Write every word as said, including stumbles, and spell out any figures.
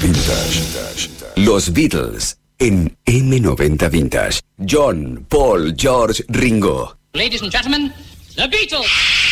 Vintage. Los Beatles en eme noventa Vintage. John, Paul, George, Ringo. Ladies and gentlemen, The Beatles.